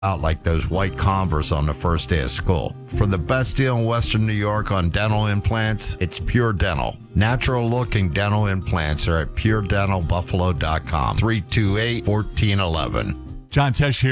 out like those white Converse on the first day of school. For the best deal in Western New York on dental implants, it's Pure Dental. Natural-looking dental implants are at puredentalbuffalo.com. 328-1411. John Tesh here.